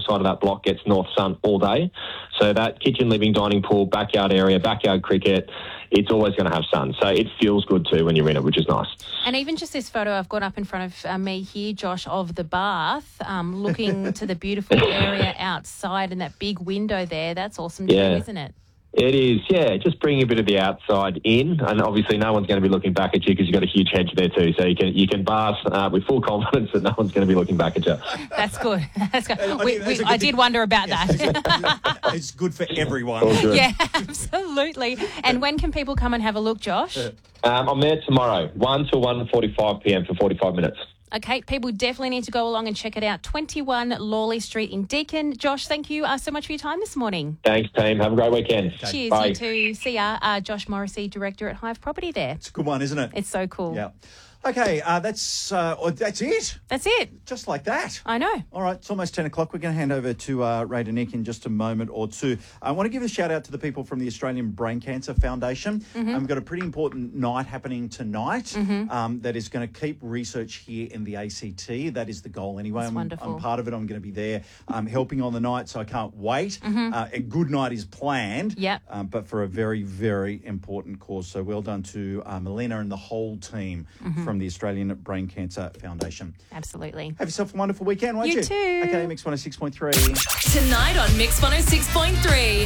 side of that block gets north sun all day. So that kitchen, living, dining, pool, backyard area, backyard cricket, it's always going to have sun. So it feels good too when you're in it, which is nice. And even just this photo I've got up in front of me here, Josh, of the bath, looking to the beautiful area outside and that big window there, that's awesome too, isn't it? It is, yeah. Just bring a bit of the outside in, and obviously no one's going to be looking back at you because you've got a huge hedge there too. So you can bath with full confidence that no one's going to be looking back at you. That's good. That's good. I did wonder about that. It's good for everyone. Yeah, absolutely. And when can people come and have a look, Josh? I'm there tomorrow, 1 till 1:45 p.m. for 45 minutes. Okay, people definitely need to go along and check it out. 21 Lawley Street in Deakin. Josh, thank you so much for your time this morning. Thanks, team. Have a great weekend. Okay. Cheers, Bye. you too. See ya. Josh Morrissey, Director at Hive Property there. It's a good one, isn't it? It's so cool. Yeah. Okay, that's it. That's it. Just like that. I know. All right, it's almost 10 o'clock. We're going to hand over to Ray Nick in just a moment or two. I want to give a shout out to the people from the Australian Brain Cancer Foundation. We've got a pretty important night happening tonight that is going to keep research here in the ACT. That is the goal anyway. Wonderful. I'm part of it. I'm going to be there helping on the night, so I can't wait. A good night is planned, but for a very, very important cause. So well done to Melina and the whole team from the Australian Brain Cancer Foundation. Absolutely. Have yourself a wonderful weekend, won't you? You too. Okay, Mix 106.3. Tonight on Mix 106.3.